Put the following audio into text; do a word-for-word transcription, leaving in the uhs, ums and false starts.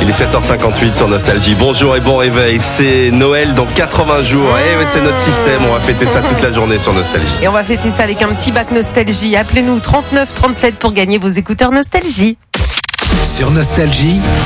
Il est sept heures cinquante-huit sur Nostalgie. Bonjour et bon réveil. C'est Noël dans quatre-vingts jours. Eh oui, c'est notre système. On va fêter ça toute la journée sur Nostalgie. Et on va fêter ça avec un petit bac Nostalgie. Appelez-nous trente-neuf trente-sept pour gagner vos écouteurs Nostalgie. Sur Nostalgie,